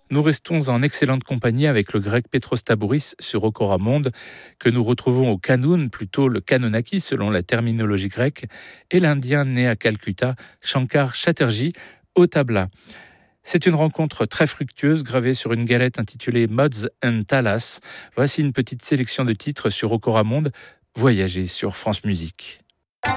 Nous restons en excellente compagnie avec le grec Petros Tabouris sur Okoramonde, que nous retrouvons au Kanoun, plutôt le Kanonaki selon la terminologie grecque, et l'Indien né à Calcutta, Shankar Chatterjee, au tabla. C'est une rencontre très fructueuse gravée sur une galette intitulée Mods and Talas. Voici une petite sélection de titres sur Okoramonde. Voyager sur France Musique.